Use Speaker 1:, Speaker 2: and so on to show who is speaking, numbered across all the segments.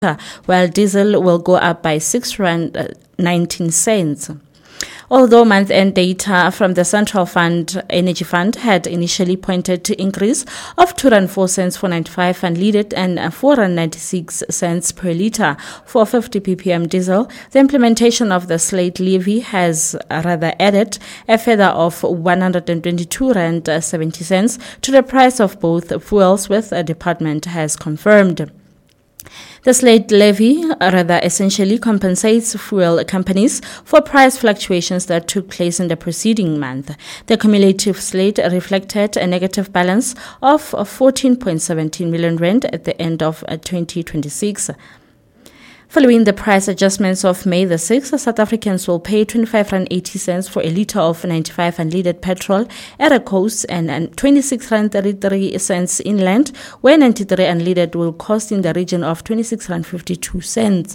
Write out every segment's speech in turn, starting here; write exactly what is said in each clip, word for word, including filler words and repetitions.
Speaker 1: while diesel will go up by six rand nineteen cents. Although month-end data from the Central Fund Energy Fund had initially pointed to increase of two rand four cents for ninety-five unleaded and four rand ninety-six cents per litre for fifty p p m diesel, the implementation of the slate levy has rather added a further of one hundred twenty-two rand seventy cents to the price of both fuels, with the department has confirmed. The slate levy rather essentially compensates fuel companies for price fluctuations that took place in the preceding month. The cumulative slate reflected a negative balance of fourteen point one seven million rand at the end of twenty twenty-six. Following the price adjustments of May the sixth, South Africans will pay twenty-five rand eighty cents for a litre of ninety-five unleaded petrol at a coast and twenty-six rand thirty-three cents inland, where ninety-three unleaded will cost in the region of twenty-six rand fifty-two cents.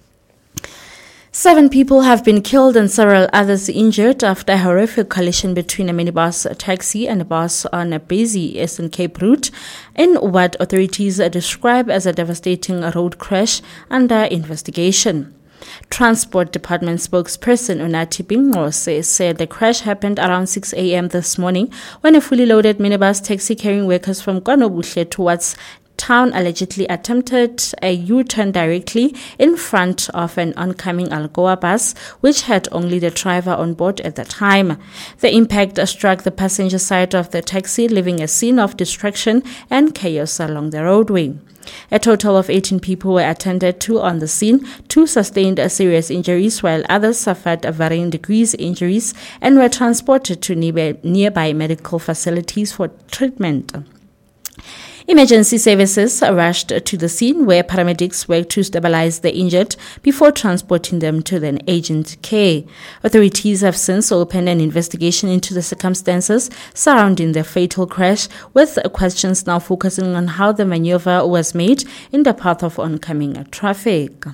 Speaker 1: Seven people have been killed and several others injured after a horrific collision between a minibus a taxi and a bus on a busy Eastern Cape route in what authorities describe as a devastating road crash under investigation. Transport Department spokesperson Unathi Bingqose said the crash happened around six a.m. this morning when a fully loaded minibus taxi carrying workers from KwaNobuhle towards town allegedly attempted a U-turn directly in front of an oncoming Algoa bus, which had only the driver on board at the time. The impact struck the passenger side of the taxi, leaving a scene of destruction and chaos along the roadway. A total of eighteen people were attended to on the scene. Two sustained serious injuries, while others suffered varying degrees injuries and were transported to nearby medical facilities for treatment. Emergency services rushed to the scene, where paramedics worked to stabilize the injured before transporting them to the urgent care. Authorities have since opened an investigation into the circumstances surrounding the fatal crash, with questions now focusing on how the maneuver was made in the path of oncoming traffic.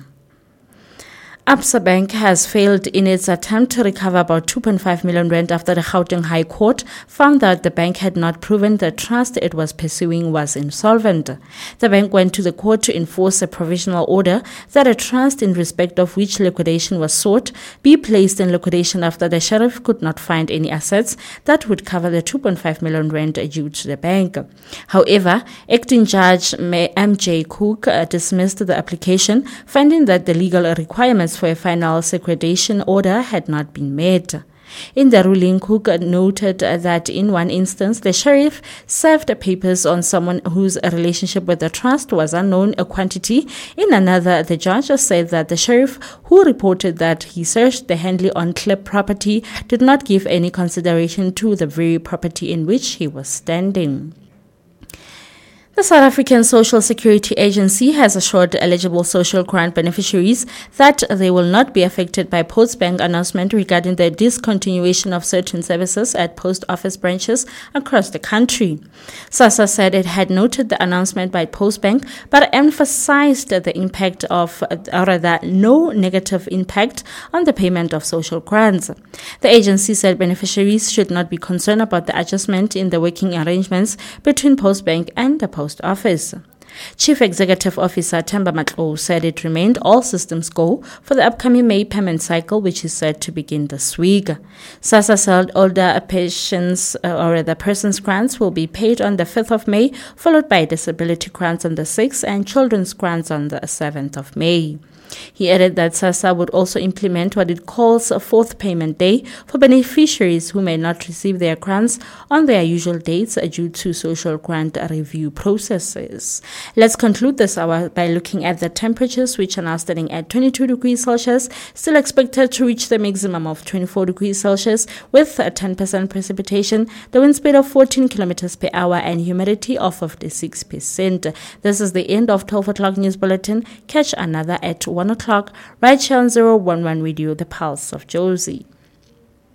Speaker 1: Absa Bank has failed in its attempt to recover about two point five million rand after the Gauteng High Court found that the bank had not proven the trust it was pursuing was insolvent. The bank went to the court to enforce a provisional order that a trust in respect of which liquidation was sought be placed in liquidation after the sheriff could not find any assets that would cover the two point five million rand due to the bank. However, acting judge M J Cook dismissed the application, finding that the legal requirements for a final liquidation order had not been met. In the ruling, Cook noted that in one instance, the sheriff served papers on someone whose relationship with the trust was unknown a quantity. In another, the judge said that the sheriff, who reported that he searched the Henley on Klip property, did not give any consideration to the very property in which he was standing. The South African Social Security Agency has assured eligible social grant beneficiaries that they will not be affected by Postbank announcement regarding the discontinuation of certain services at post office branches across the country. SASSA said it had noted the announcement by Postbank, but emphasized the impact of, or rather, no negative impact on the payment of social grants. The agency said beneficiaries should not be concerned about the adjustment in the working arrangements between Postbank and the Post Office. Chief Executive Officer Themba Matlo said it remained all systems go for the upcoming May payment cycle, which is set to begin this week. SASSA said older patients uh, or the person's grants will be paid on the fifth of May, followed by disability grants on the sixth and children's grants on the seventh of May. He added that SASSA would also implement what it calls a fourth payment day for beneficiaries who may not receive their grants on their usual dates due to social grant review processes. Let's conclude this hour by looking at the temperatures, which are now standing at twenty-two degrees Celsius, still expected to reach the maximum of twenty-four degrees Celsius with a ten percent precipitation, the wind speed of fourteen kilometers per hour and humidity of fifty-six percent. This is the end of twelve o'clock News Bulletin. Catch another at one o'clock right here on zero one one Radio, the Pulse of Jozi.